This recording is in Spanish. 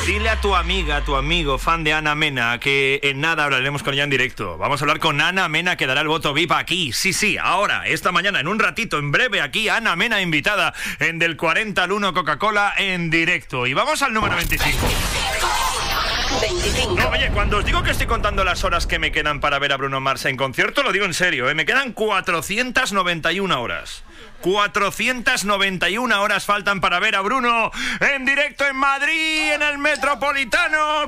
Dile a tu amiga, a tu amigo, fan de Ana Mena, que en nada hablaremos con ella en directo. Vamos a hablar con Ana Mena, que dará el voto VIP aquí. Sí, ahora, esta mañana, en un ratito, en breve, aquí, Ana Mena invitada en Del 40 al 1 Coca-Cola en directo. Y vamos al número 25. 25. No, oye, cuando os digo que estoy contando las horas que me quedan para ver a Bruno Mars en concierto, lo digo en serio, me quedan 491 horas. 491 horas faltan para ver a Bruno en directo en Madrid, en el Metropolitano.